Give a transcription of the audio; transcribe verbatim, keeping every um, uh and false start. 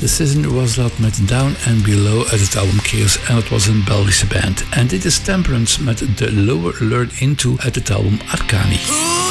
Decision was dat met Down and Below uit het album Chaos en het was een Belgische band. En dit is Temperance met The Lower Learn Into uit het album Arcani.